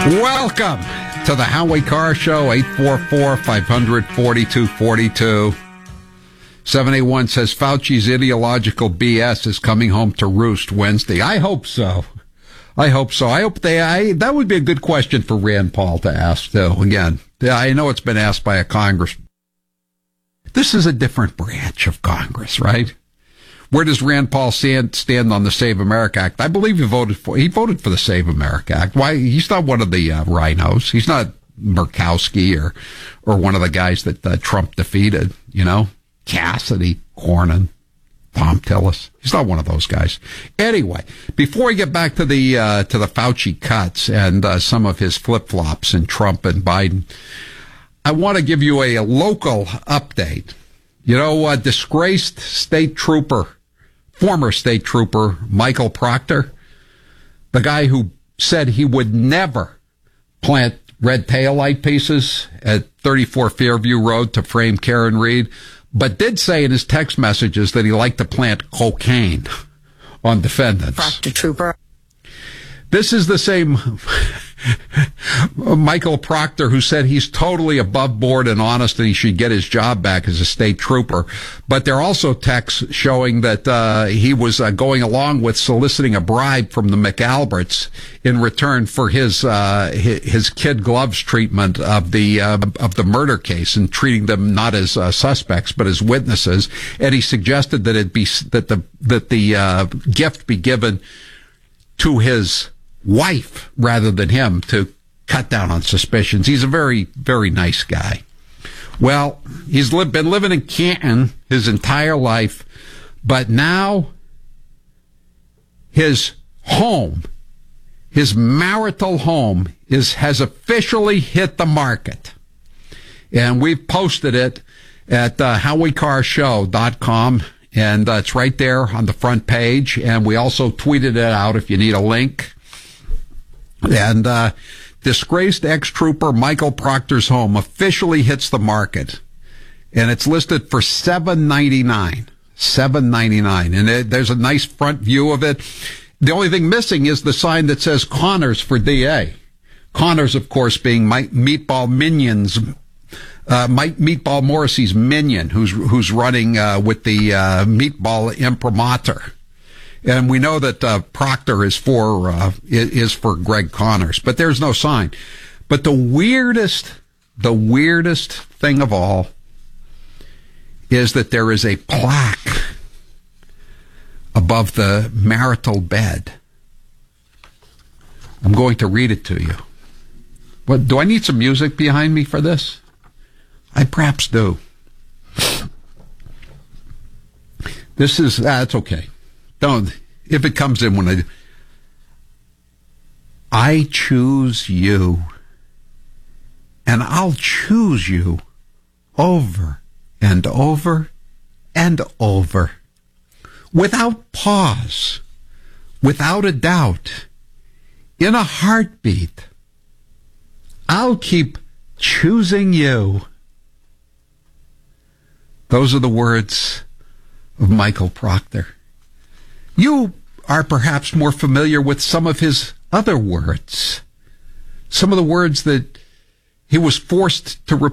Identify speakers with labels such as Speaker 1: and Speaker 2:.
Speaker 1: Welcome to the Howie Carr Show, 844-500-4242. 781 says Fauci's ideological BS is coming home to roost Wednesday. I hope so. I hope that would be a good question for Rand Paul to ask, though. Again, I know it's been asked by a Congress. This is a different branch of Congress, right? Where does Rand Paul stand on the Save America Act? I believe he voted for the Save America Act. Why? He's not one of the rhinos. He's not Murkowski or one of the guys that Trump defeated, you know? Cassidy, Cornyn, Thom Tillis. He's not one of those guys. Anyway, before we get back to the Fauci cuts and some of his flip-flops in Trump and Biden, I want to give you a local update. You know, disgraced former state trooper Michael Proctor, the guy who said he would never plant red taillight pieces at 34 Fairview Road to frame Karen Read, but did say in his text messages that he liked to plant cocaine on defendants.
Speaker 2: Proctor trooper.
Speaker 1: This is the same Michael Proctor who said he's totally above board and honest and he should get his job back as a state trooper. But there are also texts showing that he was going along with soliciting a bribe from the McAlberts in return for his kid gloves treatment of the murder case and treating them not as suspects but as witnesses. And he suggested that the gift be given to his wife rather than him to cut down on suspicions. He's a very, very nice guy. Well, he's been living in Canton his entire life, but now his home, his marital home, has officially hit the market. And we've posted it at HowieCarrShow.com, and it's right there on the front page. And we also tweeted it out if you need a link. And disgraced ex-trooper Michael Proctor's home officially hits the market, and it's listed for $799. $799, and there's a nice front view of it. The only thing missing is the sign that says Connors for DA. Connors, of course, being Meatball Morrissey's minion, who's running with the Meatball Imprimatur. And we know that Proctor is for Greg Connors, but there's no sign. But the weirdest thing of all is that there is a plaque above the marital bed. I'm going to read it to you. What, do I need some music behind me for this? I perhaps do. This is that's okay. Don't, if it comes in when I choose you, and I'll choose you over and over and over, without pause, without a doubt, in a heartbeat. I'll keep choosing you. Those are the words of Michael Proctor. You are perhaps more familiar with some of his other words, some of the words that he was forced to repeat.